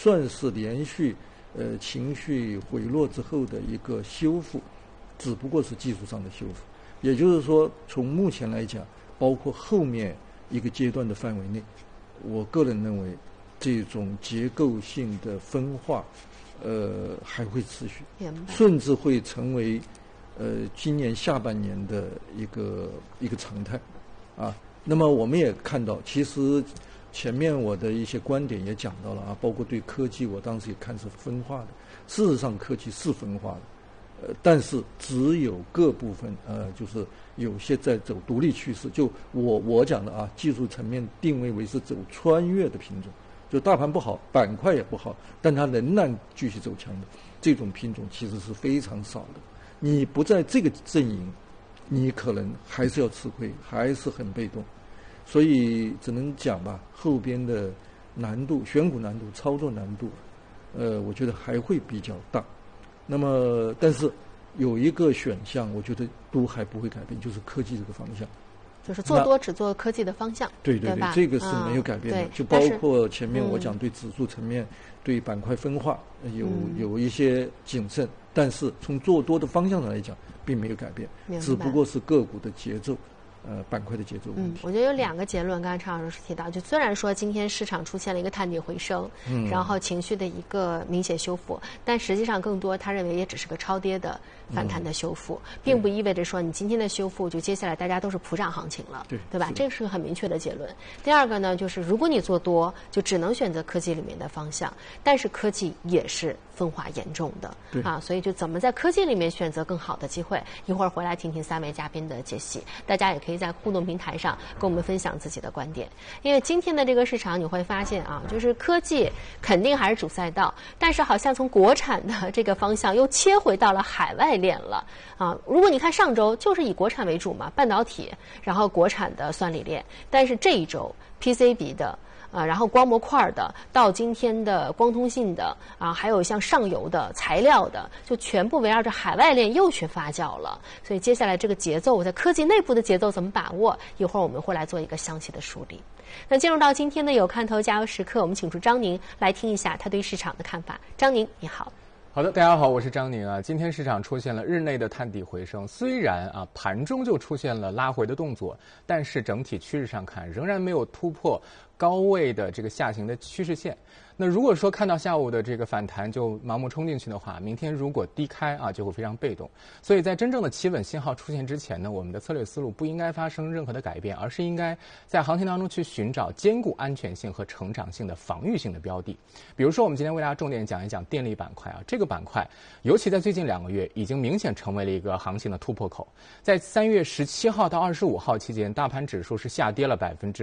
算是连续情绪回落之后的一个修复，只不过是技术上的修复。也就是说，从目前来讲，包括后面一个阶段的范围内，我个人认为这种结构性的分化还会持续，甚至会成为今年下半年的一个常态啊。那么我们也看到，其实前面我的一些观点也讲到了啊，包括对科技，我当时也看是分化的。事实上，科技是分化的，但是只有各部分就是有些在走独立趋势。就我讲的啊，技术层面定位为是走穿越的品种，就大盘不好，板块也不好，但它仍然继续走强的这种品种其实是非常少的。你不在这个阵营，你可能还是要吃亏，还是很被动。所以只能讲吧，后边的难度、选股难度、操作难度，我觉得还会比较大。那么，但是有一个选项，我觉得都还不会改变，就是科技这个方向。 就是做多只做科技的方向， 对，这个是没有改变的。就包括前面我讲对指数层面、对板块分化有一些谨慎，但是从做多的方向上来讲，并没有改变，只不过是个股的节奏。板块的节奏问题。 我觉得有2个结论，刚才常老师提到，就虽然说今天市场出现了一个探底回升，然后情绪的一个明显修复，但实际上更多他认为也只是个超跌的反弹的修复，并不意味着说你今天的修复就接下来大家都是普涨行情了，对吧？这是个很明确的结论。第2个呢，就是如果你做多，就只能选择科技里面的方向，但是科技也是分化严重的啊，所以就怎么在科技里面选择更好的机会，一会儿回来听听3位嘉宾的解析，大家也可以在互动平台上跟我们分享自己的观点。因为今天的这个市场你会发现啊，就是科技肯定还是主赛道，但是好像从国产的这个方向又切回到了海外链了啊。如果你看上周就是以国产为主嘛，半导体，然后国产的算力链，但是这一周 PCB 的然后光模块的，到今天的光通信的啊，还有像上游的材料的，就全部围绕着海外链又去发酵了。所以接下来这个节奏，我在科技内部的节奏怎么把握？一会儿我们会来做一个详细的梳理。那进入到今天的有看头加油时刻，我们请出张宁来听一下他对市场的看法。张宁，你好。 好的，大家好，我是张宁啊。今天市场出现了日内的探底回升，虽然盘中就出现了拉回的动作，但是整体趋势上看仍然没有突破高位的这个下行的趋势线。那如果说看到下午的这个反弹就盲目冲进去的话，明天如果低开就会非常被动。所以在真正的企稳信号出现之前呢，我们的策略思路不应该发生任何的改变，而是应该在行情当中去寻找兼顾安全性和成长性的防御性的标的。比如说我们今天为大家重点讲一讲电力板块这个板块尤其在最近2个月已经明显成为了一个行情的突破口。在3月17号到25号期间，大盘指数是下跌了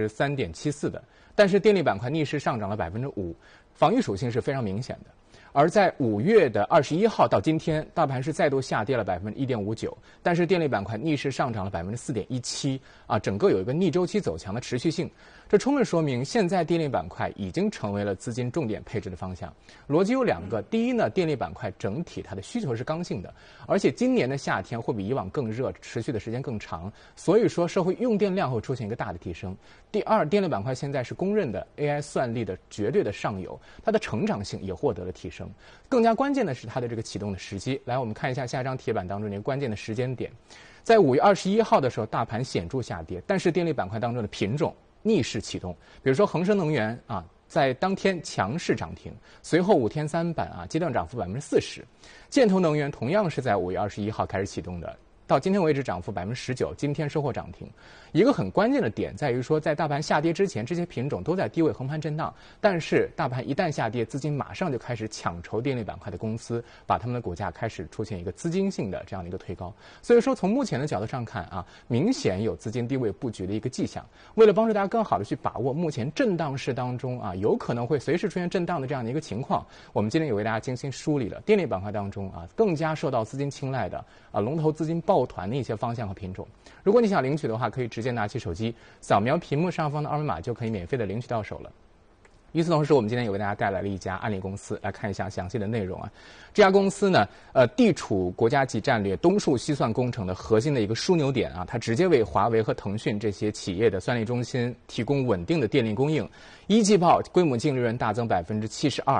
3.74%的，但是电力板块逆势上涨了5%，防御属性是非常明显的。而在5月的21号到今天，大盘是再度下跌了1.59%，但是电力板块逆势上涨了4.17%整个有一个逆周期走强的持续性。这充分说明现在电力板块已经成为了资金重点配置的方向。逻辑有2个，第一呢，电力板块整体它的需求是刚性的，而且今年的夏天会比以往更热，持续的时间更长，所以说社会用电量会出现一个大的提升。第2，电力板块现在是公认的 AI 算力的绝对的上游，它的成长性也获得了提升。更加关键的是它的这个启动的时机。来，我们看一下下一张铁板当中那个关键的时间点。在5月21号的时候，大盘显著下跌，但是电力板块当中的品种逆势启动，比如说恒生能源在当天强势涨停，随后5天3板阶段涨幅40%。建投能源同样是在5月21号开始启动的，到今天为止涨幅19%，今天收获涨停。一个很关键的点在于说，在大盘下跌之前，这些品种都在低位横盘震荡，但是大盘一旦下跌，资金马上就开始抢筹电力板块的公司，把他们的股价开始出现一个资金性的这样的一个推高。所以说从目前的角度上看明显有资金低位布局的一个迹象。为了帮助大家更好的去把握目前震荡市当中有可能会随时出现震荡的这样的一个情况，我们今天也为大家精心梳理了电力板块当中更加受到资金青睐的龙头资金抱团的一些方向和品种。如果你想领取的话，可以直接拿起手机扫描屏幕上方的2维码，就可以免费的领取到手了。与此同时，我们今天也为大家带来了一家案例公司，来看一下详细的内容这家公司呢，地处国家级战略东数西算工程的核心的一个枢纽点它直接为华为和腾讯这些企业的算力中心提供稳定的电力供应。一季报规模净利润大增72%，